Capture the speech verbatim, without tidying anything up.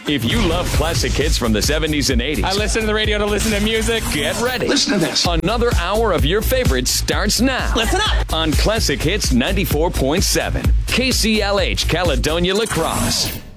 If you love classic hits from the seventies and eighties, I listen to the radio to listen to music. Get ready. Listen to this. Another hour of your favorites starts now. Listen up. On Classic Hits ninety-four point seven. K C L H Caledonia La Crosse.